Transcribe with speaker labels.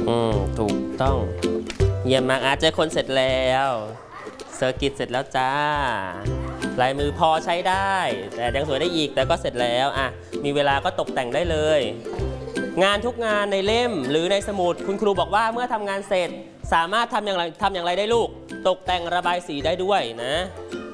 Speaker 1: ถูกต้องเยี่ยมมากเจอคนเสร็จแล้วเซอร์กิตเสร็จแล้วจ้าลายมือพอใช้ได้แต่ยังสวยได้อีกแต่ก็เสร็จแล้วมีเวลาก็ตกแต่งได้เลยงานทุกงานในเล่มหรือในสมุดคุณครูบอกว่าเมื่อทำงานเสร็จสามารถทำอย่างไรได้ลูกตกแต่งระบายสีได้ด้วยนะ